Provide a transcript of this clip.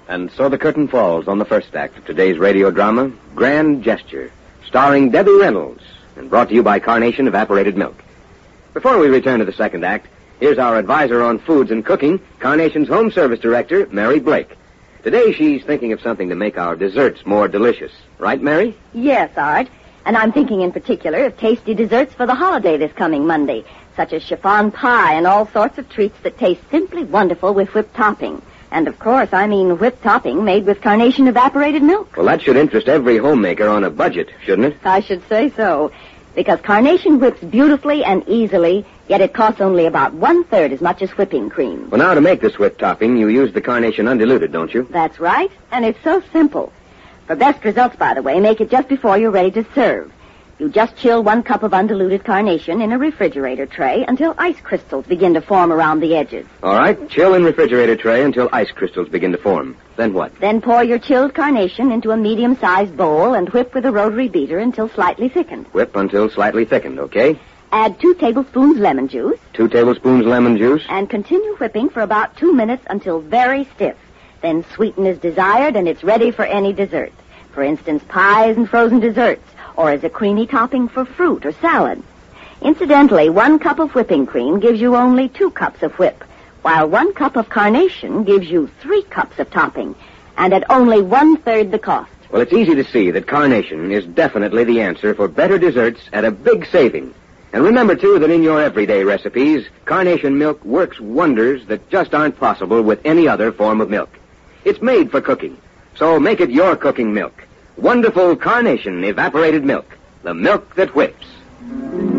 And so the curtain falls on the first act of today's radio drama, Grand Gesture, starring Debbie Reynolds, and brought to you by Carnation Evaporated Milk. Before we return to the second act, here's our advisor on foods and cooking, Carnation's Home Service Director, Mary Blake. Today she's thinking of something to make our desserts more delicious. Right, Mary? Yes, Art. And I'm thinking in particular of tasty desserts for the holiday this coming Monday, such as chiffon pie and all sorts of treats that taste simply wonderful with whipped topping. And, of course, I mean whipped topping made with Carnation Evaporated Milk. Well, that should interest every homemaker on a budget, shouldn't it? I should say so. Because Carnation whips beautifully and easily, yet it costs only about 1/3 as much as whipping cream. Well, now, to make this whipped topping, you use the Carnation undiluted, don't you? That's right, and it's so simple. For best results, by the way, make it just before you're ready to serve. You just chill 1 cup of undiluted Carnation in a refrigerator tray until ice crystals begin to form around the edges. All right, chill in refrigerator tray until ice crystals begin to form. Then what? Then pour your chilled Carnation into a medium-sized bowl and whip with a rotary beater until slightly thickened. Whip until slightly thickened, okay? Add 2 tablespoons lemon juice. 2 tablespoons lemon juice. And continue whipping for about 2 minutes until very stiff. Then sweeten as desired and it's ready for any dessert. For instance, pies and frozen desserts, or as a creamy topping for fruit or salad. Incidentally, 1 cup of whipping cream gives you only 2 cups of whip, while 1 cup of Carnation gives you 3 cups of topping, and at only 1/3 the cost. Well, it's easy to see that Carnation is definitely the answer for better desserts at a big saving. And remember, too, that in your everyday recipes, Carnation milk works wonders that just aren't possible with any other form of milk. It's made for cooking, so make it your cooking milk. Wonderful Carnation Evaporated Milk, the milk that whips.